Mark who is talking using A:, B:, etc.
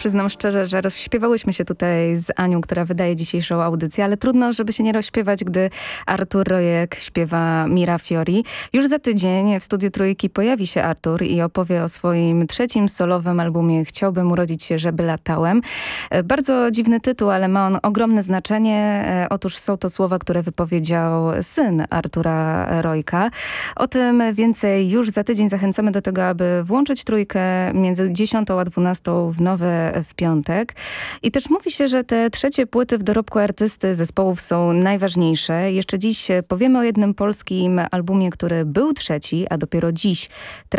A: przyznam szczerze, że rozśpiewałyśmy się tutaj z Anią, która wydaje dzisiejszą audycję, ale trudno, żeby się nie rozśpiewać, gdy Artur Rojek śpiewa Mira Fiori. Już za tydzień w Studiu Trójki pojawi się Artur i opowie o swoim trzecim solowym albumie Chciałbym urodzić się, żeby latałem. Bardzo dziwny tytuł, ale ma on ogromne znaczenie. Otóż są to słowa, które wypowiedział syn Artura Rojka. O tym więcej już za tydzień. Zachęcamy do tego, aby włączyć Trójkę między 10 a 12 w nowe w piątek. I też mówi się, że te trzecie płyty w dorobku artysty zespołów są najważniejsze. Jeszcze dziś powiemy o jednym polskim albumie, który był trzeci, a dopiero dziś